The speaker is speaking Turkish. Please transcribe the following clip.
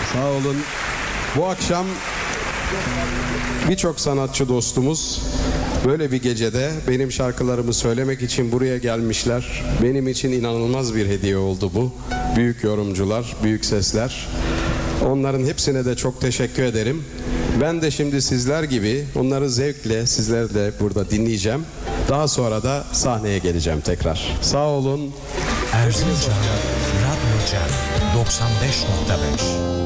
Sağ olun. Bu akşam birçok sanatçı dostumuz böyle bir gecede benim şarkılarımı söylemek için buraya gelmişler. Benim için inanılmaz bir hediye oldu bu. Büyük yorumcular, büyük sesler. Onların hepsine de çok teşekkür ederim. Ben de şimdi sizler gibi onları zevkle sizlerle burada dinleyeceğim. Daha sonra da sahneye geleceğim tekrar. Sağ olun. Erzincan Radyo Cem 95.5